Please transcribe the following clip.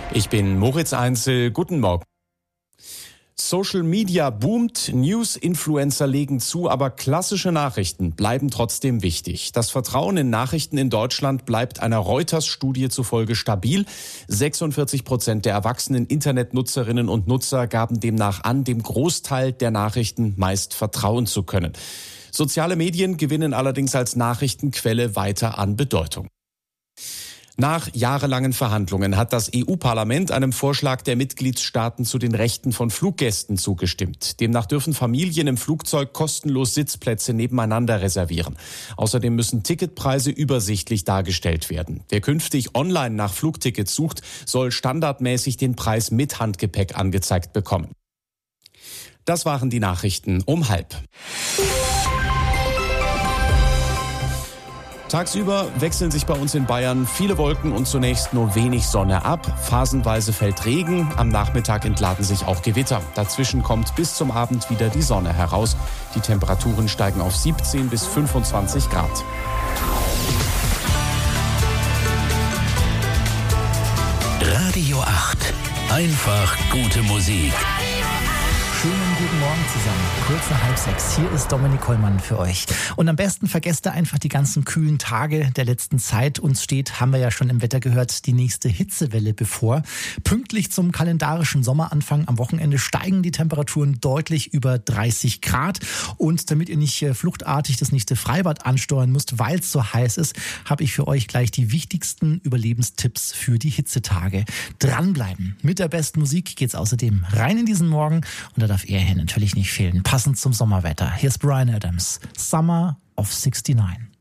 Ich bin Moritz Einzel. Guten Morgen. Social Media boomt, News-Influencer legen zu, aber klassische Nachrichten bleiben trotzdem wichtig. Das Vertrauen in Nachrichten in Deutschland bleibt einer Reuters-Studie zufolge stabil. 46% der erwachsenen Internetnutzerinnen und Nutzer gaben demnach an, dem Großteil der Nachrichten meist vertrauen zu können. Soziale Medien gewinnen allerdings als Nachrichtenquelle weiter an Bedeutung. Nach jahrelangen Verhandlungen hat das EU-Parlament einem Vorschlag der Mitgliedstaaten zu den Rechten von Fluggästen zugestimmt. Demnach dürfen Familien im Flugzeug kostenlos Sitzplätze nebeneinander reservieren. Außerdem müssen Ticketpreise übersichtlich dargestellt werden. Wer künftig online nach Flugtickets sucht, soll standardmäßig den Preis mit Handgepäck angezeigt bekommen. Das waren die Nachrichten um 12:30. Tagsüber wechseln sich bei uns in Bayern viele Wolken und zunächst nur wenig Sonne ab. Phasenweise fällt Regen, am Nachmittag entladen sich auch Gewitter. Dazwischen kommt bis zum Abend wieder die Sonne heraus. Die Temperaturen steigen auf 17 bis 25 Grad. Radio 8. Einfach gute Musik. Schönen guten Morgen zusammen. Kurz nach 5:30. Hier ist Dominik Hollmann für euch. Und am besten vergesst ihr einfach die ganzen kühlen Tage der letzten Zeit. Uns steht, haben wir ja schon im Wetter gehört, die nächste Hitzewelle bevor. Pünktlich zum kalendarischen Sommeranfang am Wochenende steigen die Temperaturen deutlich über 30 Grad. Und damit ihr nicht fluchtartig das nächste Freibad ansteuern müsst, weil es so heiß ist, habe ich für euch gleich die wichtigsten Überlebenstipps für die Hitzetage. Dranbleiben. Mit der besten Musik geht's außerdem rein in diesen Morgen. Und da darf er hier natürlich nicht fehlen. Passend zum Sommerwetter. Hier ist Bryan Adams. Summer of 69.